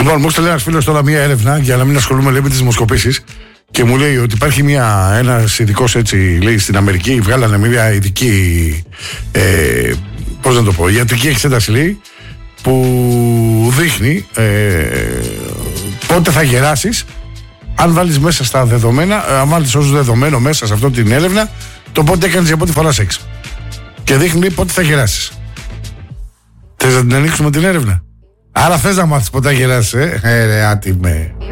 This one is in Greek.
Λοιπόν, μου έστειλε ένας φίλος τώρα μια έρευνα για να μην ασχολούμαι λέει, με τις δημοσκοπήσεις και μου λέει ότι υπάρχει ένας ειδικός έτσι, λέει στην Αμερική, βγάλανε μια ειδική, πώς να το πω, ιατρική εξέταση λέει, που δείχνει πότε θα γεράσεις αν βάλεις μέσα στα δεδομένα, αν βάλεις ως δεδομένο μέσα σε αυτή την έρευνα το πότε έκανες για πρώτη φορά σεξ. Και δείχνει πότε θα γεράσεις. Θες να την ανοίξουμε την έρευνα? Άρα θες να μάθεις πότε θα γεράσεις, ρε άτιμε.